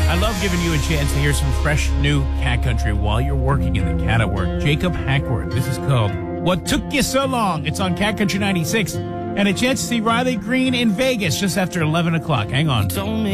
I love giving you a chance to hear some fresh, new cat country while you're working in the cat at work. Jacob Hackworth. This is called What Took You So Long? It's on Cat Country 96. And a chance to see Riley Green in Vegas just after 11 o'clock. Hang on.